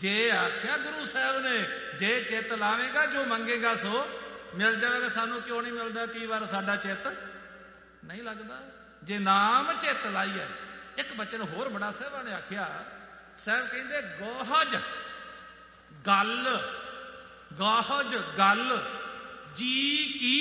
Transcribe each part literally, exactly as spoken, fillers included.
जे आख्या गुरु साहब ने, जे चित लावेगा जो मंगेगा सो मिल जाएगा। सानू क्यों नहीं मिलता? कई बार साडा चित नहीं लगता। जे नाम चित लाइए। एक बचन होर बड़ा साहबा ने आख्या, साहब कहते गोहज गल, गोहज गल जी की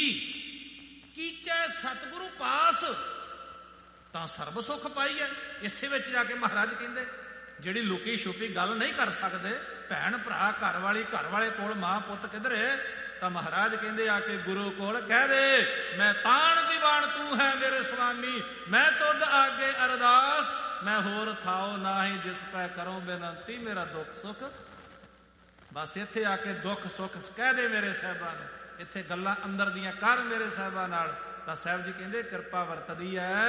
कीचे सतगुरु पास तां सर्ब सुख पाई है। इसे विच जाके महाराज कहते जिहड़ी लुकी छुपी गल नहीं कर सकते, भैन भरा घर वाली घर वाले कोल मां पुत किधरे, तां महाराज कहते आके गुरु कोल कह दे, मैं ताण दीवान तू है मेरे स्वामी, मैं तुद आगे अरदास, मैं होर थाओ नाही जिस पै करो बेनती, मेरा दुख सुख। बस इत्थे आके दुख सुख कह दे मेरे साहिबां नूं, इत्थे गल्लां अंदर दियां कर मेरे साहिबां नाल। तां साहिब जी कहंदे किरपा वरतदी है,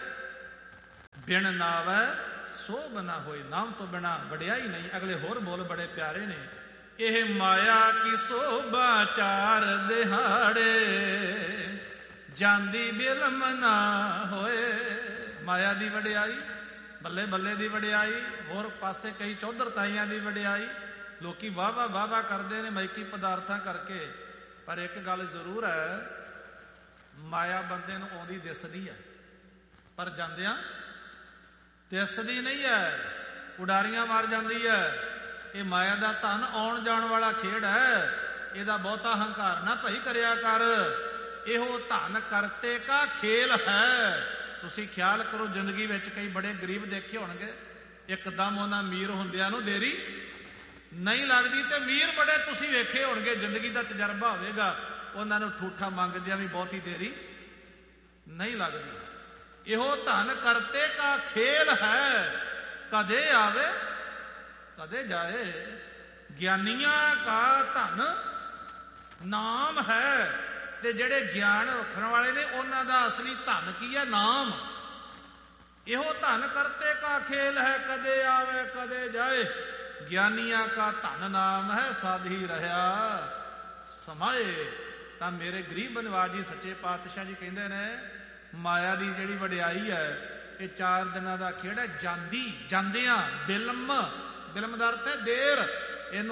बिन नावै सोभ ना होए। नाम तो बिना वडियाई नहीं। अगले होर बोल बड़े प्यारे ने, एह माया की शोभा चार दिहाड़े, जांदी बिलम ना होए। माया दी वडियाई, बल्ले बल्ले दी वडियाई, होर पासे कई चौधर ताइयां दी वडियाई, लोकी वाह वाह वाह वाह करते हैं मैकी पदार्थां करके। पर एक गल जरूर है, माया बंदे नूं आउंदी दिसदी है, पर जांदियां दिसदी नहीं है, उडारियां मार जाती है। ये माया का धन आउण जाण वाला खेड है, इहदा बहुता हंकार ना भाई करिया कर। इहो धन करते का खेल है। तुसीं ख्याल करो, जिंदगी विच कई बड़े गरीब देखे होणगे, एकदम उन्हां अमीर हुंदियां नूं देरी नहीं लगदी, ते मीर बड़े तुसीं वेखे होणगे, जिंदगी का तजर्बा होवेगा, उन्हां नूं ठूठा मंगदियां भी बहुती देरी नहीं लगदी। इहो धन करते का खेल है, कदे आवे कदे जाए। ज्ञानियां का धन नाम है, ते जेड़े ज्ञान रखण वाले ने उन्हां दा असली धन की है? नाम। इहो धन करते का खेल है, कदे आवे कदे जाए। ज्ञानियां का धन नाम है, साधी रहा समाए। तां मेरे गरीब बनवाज जी सच्चे पातशाह जी कहंदे ने, माया दी जिहड़ी वडियाई है, ये चार दिनां दा खेड़ है। जांदी जांदियां बिलम, बिलम दा अर्थ है देर।